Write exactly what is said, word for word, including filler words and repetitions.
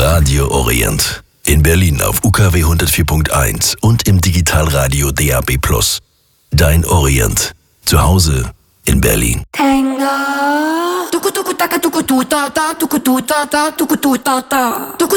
Radio Orient. In Berlin auf U K W hundertvier Punkt eins und im Digitalradio D A B plus. Dein Orient. Zu Hause in Berlin. Tango. Tuku tuku taka tuku tu ta ta tuku tu ta ta tuku tu ta ta tuku